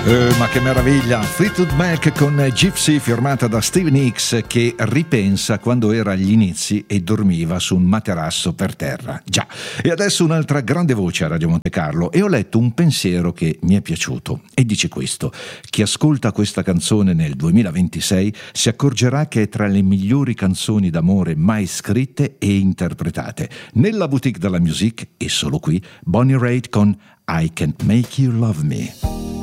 Ma che meraviglia! Fleetwood Mac con Gypsy, firmata da Stevie Nicks, che ripensa quando era agli inizi e dormiva su un materasso per terra. Già, e adesso un'altra grande voce a Radio Monte Carlo, e ho letto un pensiero che mi è piaciuto e dice questo: chi ascolta questa canzone nel 2026 si accorgerà che è tra le migliori canzoni d'amore mai scritte e interpretate. Nella boutique della musique, e solo qui, Bonnie Raitt con I Can't Make You Love Me.